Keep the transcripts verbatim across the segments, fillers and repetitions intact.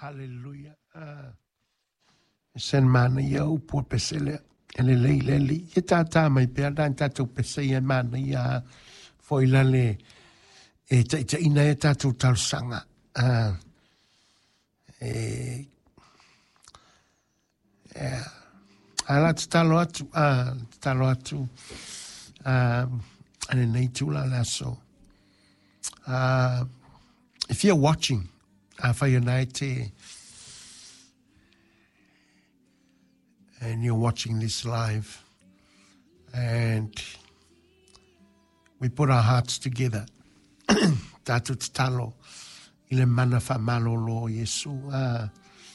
Hallelujah. Uh, sen mana ia upo pesele ele le le le ia tata mai pe dan tatu pese ia mana ia foi la le e ta ta ina e tatu tal sanga uh, e yeah. Ala talo atu ah talo atu um ane nei tula la so uh, if you're watching uh, for United and you're watching this live and we put our hearts together tatu talo ile mana fa malolo Yesu uh,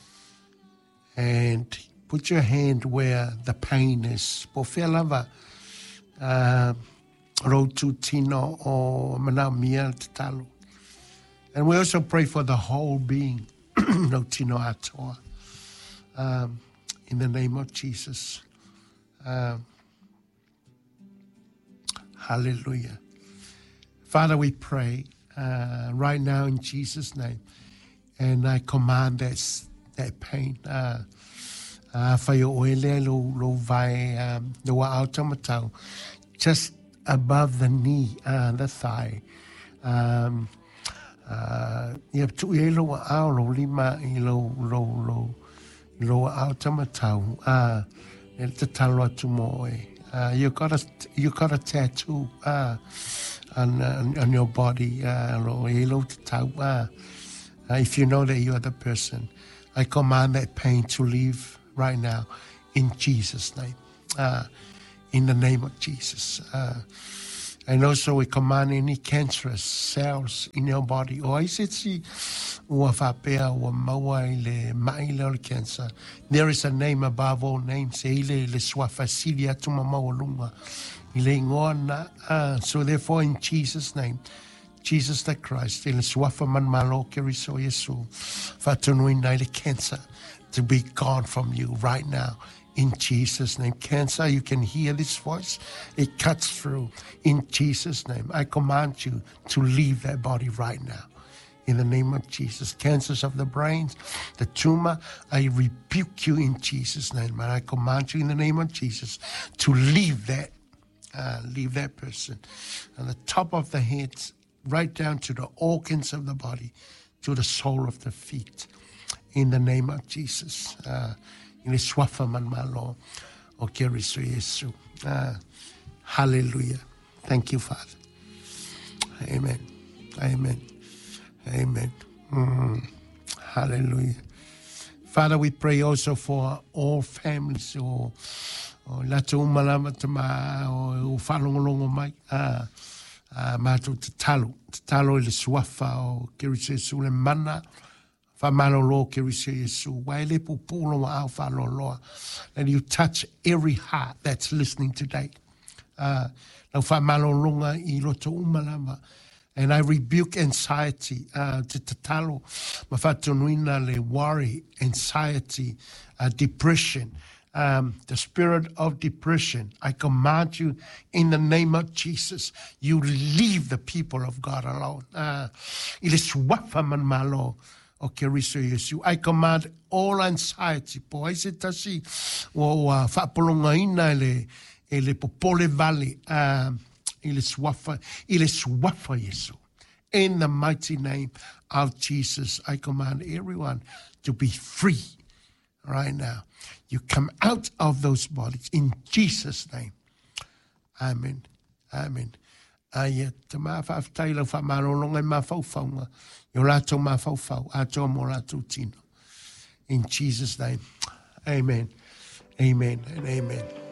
and put your hand where the pain is. Pofelava uh rotu tino or manamia talo. And we also pray for the whole being. No tino atoa. Um in the name of Jesus. Um, hallelujah. Father, we pray uh, right now in Jesus' name. And I command that, that pain. Uh, uh, just above the knee, uh, the thigh. Um, uh, Loa out tamatau, ah, el tatalo tumoe. Uh, you got a you got a tattoo uh, on, on on your body. Uh, uh, if you know that you are the person, I command that pain to leave right now, in Jesus' name. Uh, in the name of Jesus. Uh, and also we command any cancerous cells in your body. Or is it see cancer? There is a name above all names. So therefore in Jesus' name, Jesus the Christ, cancer to be gone from you right now. In Jesus' name. Cancer, you can hear this voice. It cuts through. In Jesus' name. I command you to leave that body right now. In the name of Jesus. Cancers of the brains, the tumor, I rebuke you in Jesus' name. And I command you in the name of Jesus to leave that, uh, leave that person. And the top of the head, right down to the organs of the body, to the sole of the feet. In the name of Jesus. Uh, Uh, hallelujah. Thank you, Father. Amen. Amen. Amen. Mm. Hallelujah. Father, we pray also for all families or lato malama tama o falongolongo mai ah matu talo talo le swafa o kirise sule mana. And you touch every heart that's listening today. Uh, and I rebuke anxiety, uh, worry, anxiety, uh, depression, um, the spirit of depression. I command you in the name of Jesus, you leave the people of God alone. Uh, Okay, Yesu. I command all anxiety. Po aise tasi o whapolonga ina ele ele popole valley. Um, ele swafa, ele swafa Yesu. In the mighty name of Jesus, I command everyone to be free right now. You come out of those bodies in Jesus' name. Amen. Amen. Aia, te maa whaaftaila whamarolonga ma whauwhaunga. Yo lato ma whauwhau, ato mo lato tino. In Jesus' name, amen, amen, and amen.